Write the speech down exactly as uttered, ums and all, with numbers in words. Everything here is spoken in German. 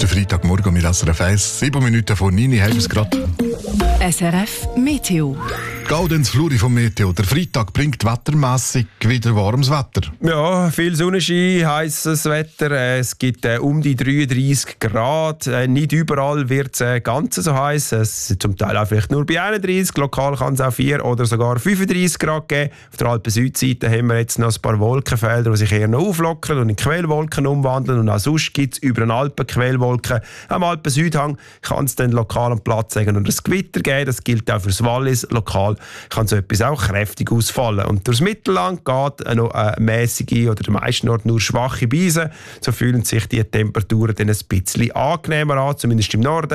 der Freitagmorgen mit S R F eins. Sieben Minuten vor neun haben wir es gerade. S R F Meteo. Gaudenz Fluri vom Meteo. Der Freitag bringt wettermässig wieder warmes Wetter. Ja, viel Sonnenschein, heisses Wetter. Es gibt äh, um die dreiunddreissig Grad. Äh, nicht überall wird es äh, ganz so heiß. Es ist zum Teil auch vielleicht nur bei einunddreissig. Lokal kann es auch vier oder sogar fünfunddreissig Grad geben. Auf der Alpen-Südseite haben wir jetzt noch ein paar Wolkenfelder, die sich eher noch auflockern und in Quellwolken umwandeln. Und auch sonst gibt es über den Alpen Quellwolken. Am Alpen-Südhang kann es dann lokal am Platz sagen und ein Gewitter geben. Das gilt auch fürs Wallis. Lokal kann so etwas auch kräftig ausfallen. Und durchs Mittelland geht noch eine mäßige oder meistens nur schwache Brise. So fühlen sich die Temperaturen dann ein bisschen angenehmer an, zumindest im Norden.